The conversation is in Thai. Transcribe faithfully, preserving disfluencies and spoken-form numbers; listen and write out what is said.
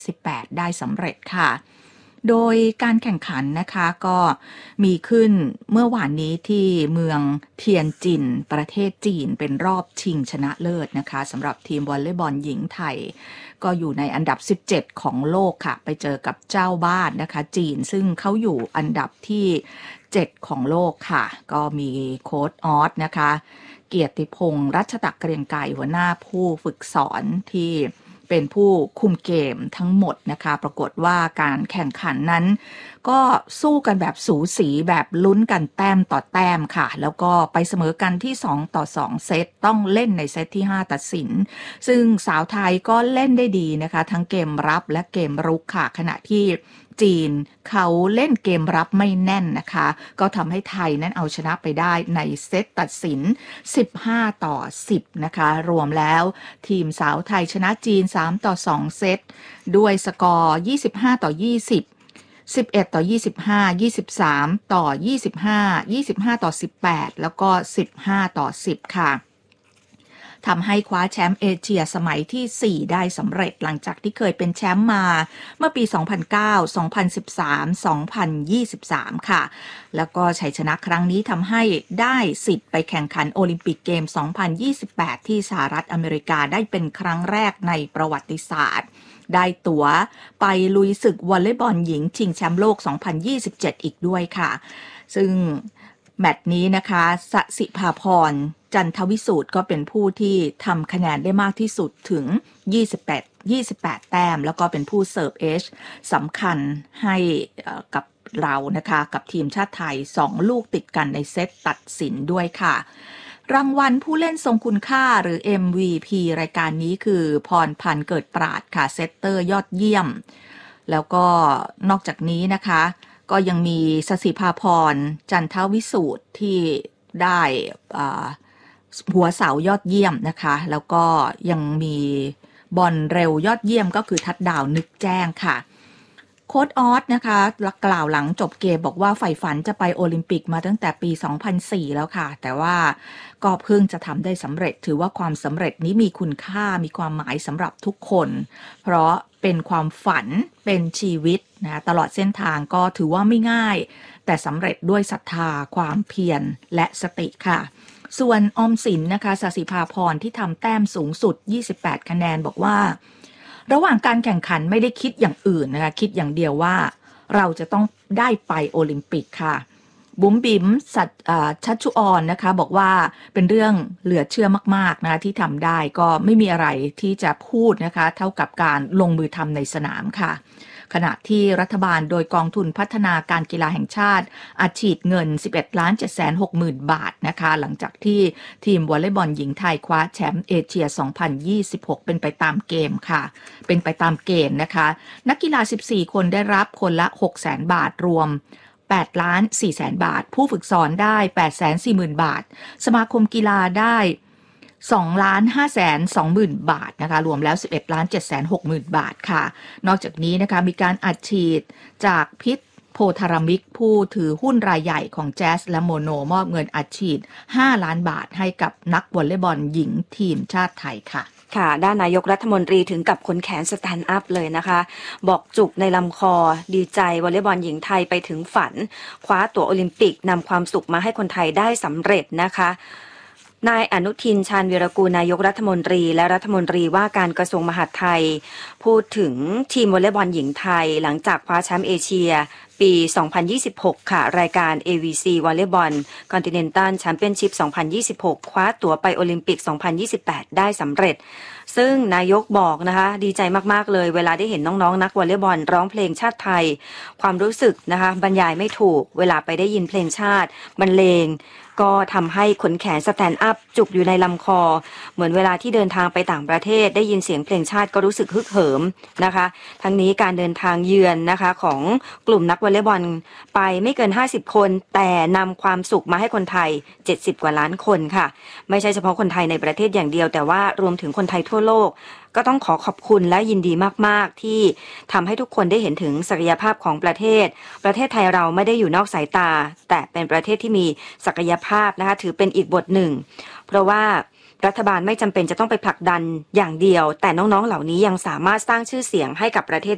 สิบแปดได้สำเร็จค่ะโดยการแข่งขันนะคะก็มีขึ้นเมื่อวานนี้ที่เมืองเทียนจินประเทศจีนเป็นรอบชิงชนะเลิศนะคะสำหรับทีมวอลเลย์บอลหญิงไทยก็อยู่ในอันดับสิบเจ็ดของโลกค่ะไปเจอกับเจ้าบ้านนะคะจีนซึ่งเขาอยู่อันดับที่เจ็ดของโลกค่ะก็มีโค้ชออสนะคะเกียรติพงษ์รัชตะเกรียงไกรหัวหน้าผู้ฝึกสอนที่เป็นผู้คุมเกมทั้งหมดนะคะปรากฏว่าการแข่งขันนั้นก็สู้กันแบบสูสีแบบลุ้นกันแต้มต่อแต้มค่ะแล้วก็ไปเสมอกันที่สองต่อสองเซตต้องเล่นในเซตที่ห้าตัดสินซึ่งสาวไทยก็เล่นได้ดีนะคะทั้งเกมรับและเกมรุกค่ะขณะที่จีนเขาเล่นเกมรับไม่แน่นนะคะก็ทำให้ไทยนั้นเอาชนะไปได้ในเซตตัดสินสิบห้าต่อสิบนะคะรวมแล้วทีมสาวไทยชนะจีนสามต่อสองเซตด้วยสกอร์ยี่สิบห้าต่อยี่สิบ สิบเอ็ดต่อยี่สิบห้า ยี่สิบสามต่อยี่สิบห้า ยี่สิบห้าต่อสิบแปดแล้วก็สิบห้าต่อสิบค่ะทำให้คว้าแชมป์เอเชียสมัยที่สี่ได้สำเร็จหลังจากที่เคยเป็นแชมป์มาเมื่อปีสองพันเก้า สองพันสิบสาม สองพันยี่สิบสามค่ะแล้วก็ชัยชนะครั้งนี้ทำให้ได้สิทธิ์ไปแข่งขันโอลิมปิกเกมสองพันยี่สิบแปดที่สหรัฐอเมริกาได้เป็นครั้งแรกในประวัติศาสตร์ได้ตั๋วไปลุยศึกวอลเลย์บอลหญิงชิงแชมป์โลกสองพันยี่สิบเจ็ดอีกด้วยค่ะซึ่งแมตช์นี้นะคะสสิภาพรจันทวิสูตรก็เป็นผู้ที่ทำคะแนนได้มากที่สุดถึงยี่สิบแปด ยี่สิบแปดแต้มแล้วก็เป็นผู้เสิร์ฟเอชสำคัญให้กับเรานะคะกับทีมชาติไทยสองลูกติดกันในเซตตัดสินด้วยค่ะรางวัลผู้เล่นทรงคุณค่าหรือ เอ็ม วี พี รายการนี้คือพรพันธ์เกิดปราดค่ะเซตเตอร์ยอดเยี่ยมแล้วก็นอกจากนี้นะคะก็ยังมีสศิภาพรจันทวิสูตรที่ได้หัวเสายอดเยี่ยมนะคะแล้วก็ยังมีบอลเร็วยอดเยี่ยมก็คือทัดดาวนึกแจ้งค่ะโค้ชออสนะคะกล่าวหลังจบเกมบอกว่าใฝ่ฝันจะไปโอลิมปิกมาตั้งแต่ปีสองพันสี่แล้วค่ะแต่ว่าก็เพิ่งจะทำได้สำเร็จถือว่าความสำเร็จนี้มีคุณค่ามีความหมายสำหรับทุกคนเพราะเป็นความฝันเป็นชีวิตนะตลอดเส้นทางก็ถือว่าไม่ง่ายแต่สำเร็จด้วยศรัทธาความเพียรและสติค่ะส่วนออมสินนะคะสศิภาพรที่ทำแต้มสูงสุดยี่สิบแปดคะแนนบอกว่าระหว่างการแข่งขันไม่ได้คิดอย่างอื่นนะคะคิดอย่างเดียวว่าเราจะต้องได้ไปโอลิมปิกค่ะบุ๋มบิ๋มสัตชัชชุออนนะคะบอกว่าเป็นเรื่องเหลือเชื่อมากๆนะที่ทำได้ก็ไม่มีอะไรที่จะพูดนะคะเท่ากับการลงมือทำในสนามค่ะขณะที่รัฐบาลโดยกองทุนพัฒนาการกีฬาแห่งชาติอัดฉีดเงิน สิบเอ็ดล้านเจ็ดแสนหกหมื่น บาทนะคะหลังจากที่ทีมวอลเลย์บอลหญิงไทยคว้าแชมป์เอเชีย สองพันยี่สิบหก เป็นไปตามเกมค่ะเป็นไปตามเกณฑ์นะคะนักกีฬาสิบสี่คนได้รับคนละ หกแสน บาทรวมแปดล้านสี่แสน บาทผู้ฝึกสอนได้ แปดแสนสี่หมื่น บาทสมาคมกีฬาได้สองล้านห้าแสนสองหมื่น บาทนะคะรวมแล้ว สิบเอ็ดล้านเจ็ดแสนหกหมื่น บาทค่ะนอกจากนี้นะคะมีการอัดฉีดจากพิษโพธารามิกผู้ถือหุ้นรายใหญ่ของแจ๊สและโมโนมอบเงินอัดฉีดห้าล้านบาทให้กับนักวอลเลย์บอลหญิงทีมชาติไทยค่ะค่ะด้านนายกรัฐมนตรีถึงกับขนแขนสแตนด์อัพเลยนะคะบอกจุกในลำคอดีใจวอลเลย์บอลหญิงไทยไปถึงฝันคว้าตั๋วโอลิมปิกนำความสุขมาให้คนไทยได้สำเร็จนะคะนายอนุทินชาญวีรกูลนายกรัฐมนตรีและรัฐมนตรีว่าการกระทรวงมหาดไทยพูดถึงทีมวอลเลย์บอลหญิงไทยหลังจากคว้าแชมป์เอเชียปีสองพันยี่สิบหกค่ะรายการ เอ วี ซี Volleyball Continental Championship สองพันยี่สิบหกคว้าตั๋วไปโอลิมปิกสองพันยี่สิบแปดได้สำเร็จซึ่งนายกบอกนะคะดีใจมากๆเลยเวลาได้เห็นน้องๆนักวอลเลย์บอลร้องเพลงชาติไทยความรู้สึกนะคะบรรยายไม่ถูกเวลาไปได้ยินเพลงชาติบรรเลงก็ทำให้ขนแขนสแตนด์อัพจุกอยู่ในลำคอเหมือนเวลาที่เดินทางไปต่างประเทศได้ยินเสียงเพลงชาติก็รู้สึกฮึกเหิมนะคะทั้งนี้การเดินทางเยือนนะคะของกลุ่มนักวอลเลย์บอลไปไม่เกินห้าสิบคนแต่นำความสุขมาให้คนไทยเจ็ดสิบกว่าล้านคนค่ะไม่ใช่เฉพาะคนไทยในประเทศอย่างเดียวแต่ว่ารวมถึงคนไทยทั่วโลกก็ต้องขอขอบคุณและยินดีมากๆที่ทำให้ทุกคนได้เห็นถึงศักยภาพของประเทศประเทศไทยเราไม่ได้อยู่นอกสายตาแต่เป็นประเทศที่มีศักยภาพนะคะถือเป็นอีกบทหนึ่งเพราะว่ารัฐบาลไม่จำเป็นจะต้องไปผลักดันอย่างเดียวแต่น้องๆเหล่านี้ยังสามารถสร้างชื่อเสียงให้กับประเทศ